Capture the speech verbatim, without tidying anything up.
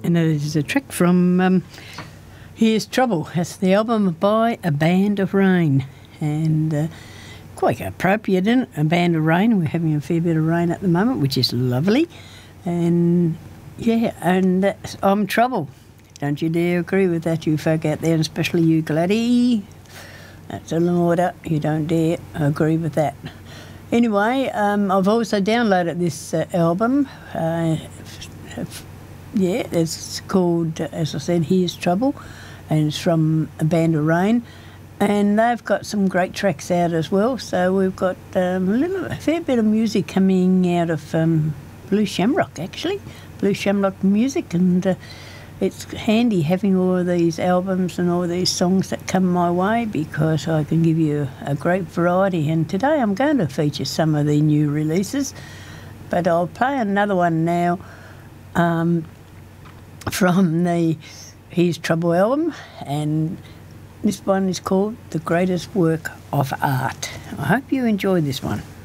and it is a track from um, Here's Trouble. It's the album by A Band of Rain, and uh, quite appropriate, isn't it? A Band of Rain. We're having a fair bit of rain at the moment, which is lovely. And yeah, and that's I'm Trouble. Don't you dare agree with that, you folk out there, and especially you, Gladdy. That's an order. You don't dare agree with that. Anyway, um, I've also downloaded this uh, album. Uh, yeah, it's called, as I said, Here's Trouble, and it's from A Band of Rain. And they've got some great tracks out as well. So we've got um, a, little, a fair bit of music coming out of um, Blue Shamrock, actually. Blue Shamrock music, and uh, it's handy having all of these albums and all these songs that come my way, because I can give you a great variety. And today I'm going to feature some of the new releases, but I'll play another one now um, from the Here's Trouble album, and this one is called The Greatest Work of Art. I hope you enjoy this one.